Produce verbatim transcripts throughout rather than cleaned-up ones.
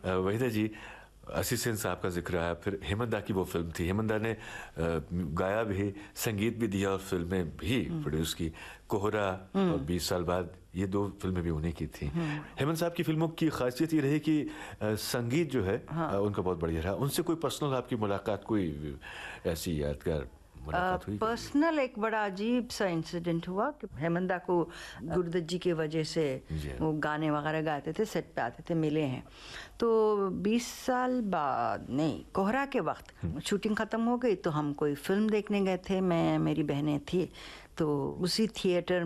वहीदा जी, असी सेन साहब का जिक्र आया, फिर हेमंत दा की वो फिल्म थी, हेमंत दा ने गाया भी, संगीत भी दिया और फिल्में भी प्रोड्यूस की। कोहरा और बीस साल बाद, ये दो फिल्में भी उन्हीं की थी। हेमंत साहब की फिल्मों की खासियत ये रही कि संगीत जो है हाँ। उनका बहुत बढ़िया रहा। उनसे कोई पर्सनल आपकी मुलाकात, कोई ऐसी यादगार मुलाकात हुई? पर्सनल एक बड़ा अजीब सा इंसिडेंट हुआ कि हेमंत दा को गुरुदत्त जी की वजह से वो गाने वगैरह गाते थे, सेट पे आते थे, मिले हैं। तो बीस साल बाद, नहीं, कोहरा के वक्त शूटिंग ख़त्म हो गई तो हम कोई फिल्म देखने गए थे, मैं मेरी बहनें थी। तो उसी थिएटर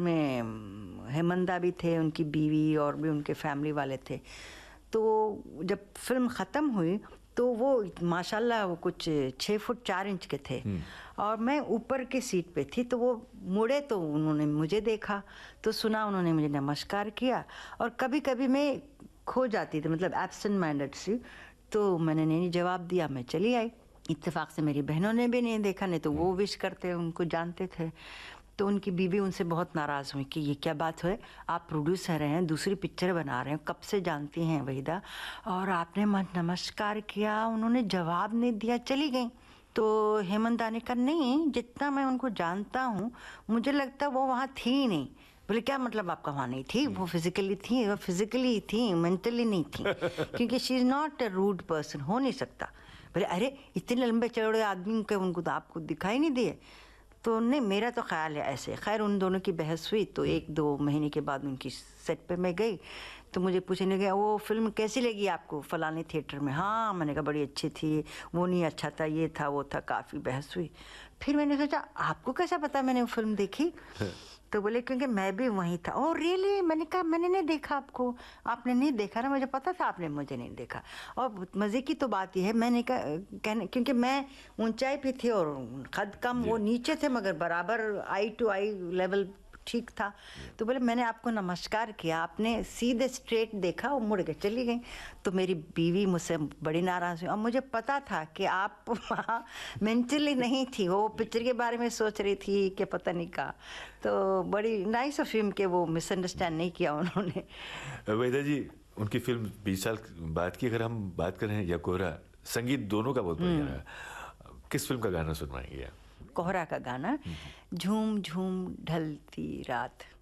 में हेमंत दा भी थे, उनकी बीवी और भी उनके फैमिली वाले थे। तो जब फिल्म ख़त्म हुई तो वो माशाल्लाह वो कुछ छः फुट चार इंच के थे और मैं ऊपर की सीट पे थी। तो वो मुड़े तो उन्होंने मुझे देखा, तो सुना, उन्होंने मुझे नमस्कार किया। और कभी कभी मैं खो जाती थी, मतलब एब्सेंट माइंडेड सी, तो मैंने नहीं जवाब दिया, मैं चली आई। इत्तेफाक से मेरी बहनों ने भी नहीं देखा, नहीं तो वो विश करते, उनको जानते थे। तो उनकी बीवी उनसे बहुत नाराज़ हुई कि ये क्या बात है, आप प्रोड्यूसर हैं, दूसरी पिक्चर बना रहे हैं, कब से जानती हैं वहीदा, और आपने नमस्कार किया, उन्होंने जवाब नहीं दिया, चली गई। तो हेमंत दा ने कहा, नहीं, जितना मैं उनको जानता हूँ मुझे लगता वो वहाँ थी ही नहीं। बोले, क्या मतलब आपका वहाँ नहीं थी? वो फिजिकली थी, वो फिजिकली थी, मेंटली नहीं थी, क्योंकि she is not a rude person, हो नहीं सकता। बोले, अरे इतने लंबे चौड़े आदमी के उनको तो आपको दिखाई नहीं दिए? तो नहीं, मेरा तो ख्याल है ऐसे। खैर, उन दोनों की बहस हुई, तो एक दो महीने के बाद उनकी सेट पे मैं गई, तो मुझे पूछने गया, वो फिल्म कैसी लगी आपको फलाने थिएटर में? हाँ, मैंने कहा बड़ी अच्छी थी, वो नहीं अच्छा था, ये था, वो था, काफ़ी बहस हुई। फिर मैंने सोचा, आपको कैसा पता मैंने वो फिल्म देखी? तो बोले, क्योंकि मैं भी वहीं था। Oh really? मैंने कहा, मैंने नहीं देखा आपको। आपने नहीं देखा ना, मुझे पता था आपने मुझे नहीं देखा। और मज़े की तो बात यह है, मैंने कहा, कहने क्योंकि मैं ऊंचाई पे थी और कद कम, वो नीचे थे, मगर बराबर आई टू आई लेवल ठीक था। तो बोले, मैंने आपको नमस्कार किया, आपने सीधे स्ट्रेट देखा और मुड़ के चली गई। तो मेरी बीवी मुझसे बड़ी नाराज़ हुई, और मुझे पता था कि आप वहाँ मेंटली नहीं थी, वो पिक्चर के बारे में सोच रही थी कि पता नहीं का। तो बड़ी नाइस ऑफ हिम कि वो मिसअंडरस्टैंड नहीं किया उन्होंने। वहीदा जी, उनकी फिल्म बीस साल बाद की अगर हम बात करें, या कोहरा, संगीत दोनों का बहुत बढ़िया रहा। किस फिल्म का गाना सुनवाएंगे आप? कोहरा का गाना, झूम झूम ढलती रात।